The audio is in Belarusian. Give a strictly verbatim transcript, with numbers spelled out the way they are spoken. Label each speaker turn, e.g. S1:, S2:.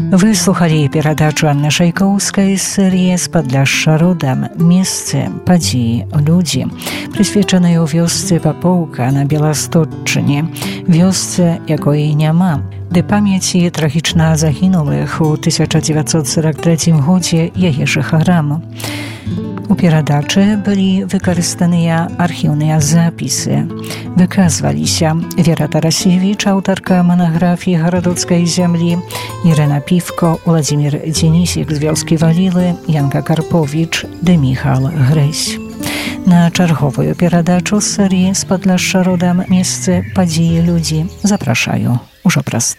S1: Вы слухали перадачу Анны Шайкоўскай з серыі «З Падляшша родам. Месцы, падзеі, людзі», прысвечанай у вёсцы Папоўка на Беластотчыне, вёсцы, якой няма, ды памяці трагічна загінулых у тысяча дзевяцьсот сорок трэцім годзе яе жыхарам. У перадачы былі выкарыстаныя архіўныя запісы. Выказваліся Вера Тарасевіч, аўтарка манаграфіі гарадоцкай зямлі, Ірына Півко, Уладзімір Дзенісік з вёскі Валілы, Янка Карповіч ды Міхал Грэсь. На чарговую перадачу з серыі «З Падляшша родам. Месцы, падзеі, людзі» запрашаю ўжо праз